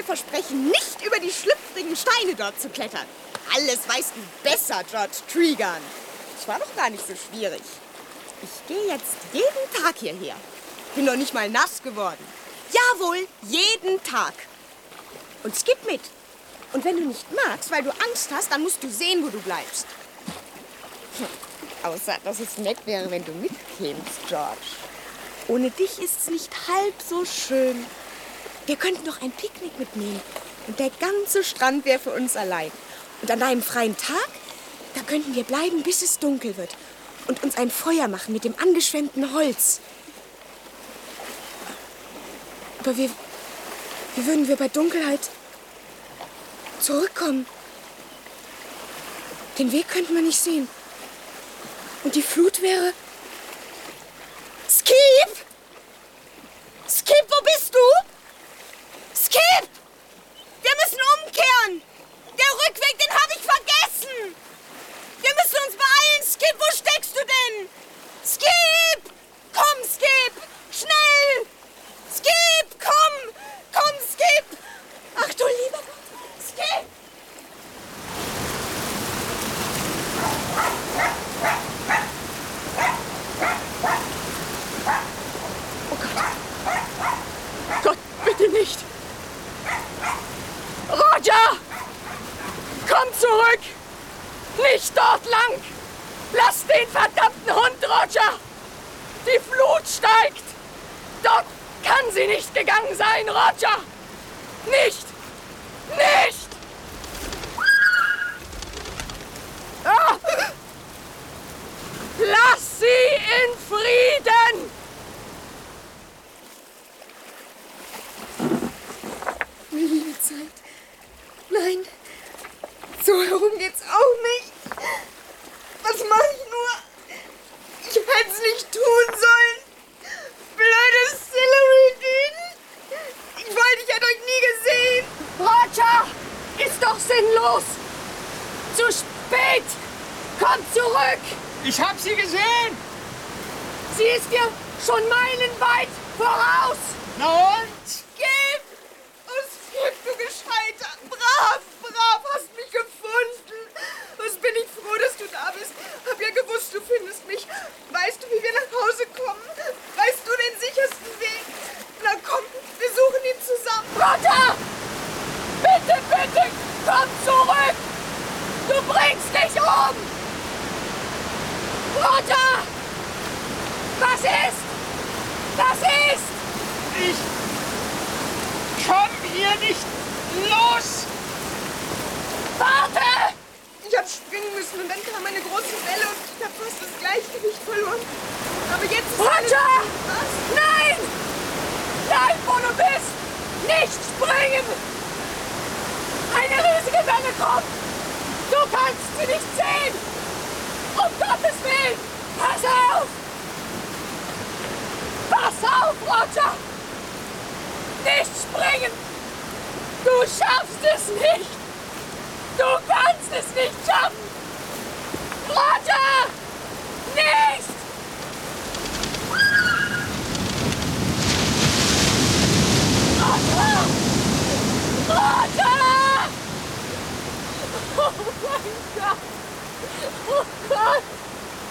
versprechen, nicht über die schlüpfrigen Steine dort zu klettern. Alles weißt du besser, George Tregarn. Das war doch gar nicht so schwierig. Ich gehe jetzt jeden Tag hierher. Bin noch nicht mal nass geworden. Jawohl, jeden Tag. Und Skip mit. Und wenn du nicht magst, weil du Angst hast, dann musst du sehen, wo du bleibst. Außer, dass es nett wäre, wenn du mitkämst, George. Ohne dich ist's nicht halb so schön. Wir könnten noch ein Picknick mitnehmen. Und der ganze Strand wäre für uns allein. Und an deinem freien Tag, da könnten wir bleiben, bis es dunkel wird. Und uns ein Feuer machen mit dem angeschwemmten Holz. Aber wie würden wir bei Dunkelheit zurückkommen? Den Weg könnten wir nicht sehen. Und die Flut wäre... Skip! Skip, wo bist du? Skip! Wir müssen umkehren! Der Rückweg, den habe ich vergessen! Wir müssen uns beeilen! Skip, wo steckst du denn? Skip! Komm, Skip! Schnell! Skip, komm! Komm, Skip! Ach du lieber Gott! Skip! Oh Gott! Gott, bitte nicht! Roger! Komm zurück! Nicht dort lang! Lass den verdammten Hund, Roger! Die Flut steigt! Dort kann sie nicht gegangen sein, Roger! Nicht! Nicht! Ah! Lass sie in Frieden! Liebe Zeit. Nein, so herum geht's auch nicht. Was mache ich nur? Ich hätte es nicht tun sollen. Blödes Celery-Dün. Ich wollte, ich hätte euch nie gesehen. Roger! Ist doch sinnlos! Zu spät! Komm zurück! Ich hab sie gesehen! Sie ist dir schon meilenweit voraus! Na und? Skip! Oh, Skip, du Gescheiter. Brav, hast mich gefunden. Was bin ich froh, dass du da bist. Hab ja gewusst, du findest mich. Weißt du, wie wir nach Hause kommen? Weißt du den sichersten Weg? Na komm, wir suchen ihn zusammen. Roger! Bitte, bitte, komm zurück! Du bringst dich um! Roger! Was ist? Was ist? Ich komm hier nicht los! Warte! Ich hab springen müssen und dann kam eine große Welle und ich hab fast das Gleichgewicht verloren. Aber jetzt ist Roger! Was? Nein! Bleib, wo du bist! Nicht springen! Eine riesige Welle kommt! Du kannst sie nicht sehen! Um Gottes Willen! Pass auf! Pass auf, Roger! Nicht springen! Du schaffst es nicht! Du kannst es nicht schaffen! Roger!